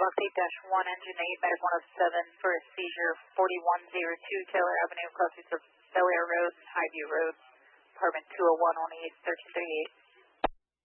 Box 8-1, Engine 8, Medic 107 for a seizure, 4102 Taylor Avenue, crossings of Bel Air Road and Highview Road, apartment 201, only 1338.